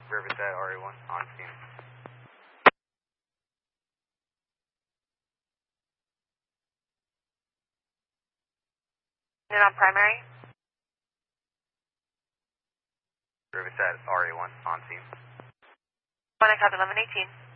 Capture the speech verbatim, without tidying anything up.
Riverside R A one on scene. And on primary? Riverside R A one on scene. One, I copy eleven eighteen.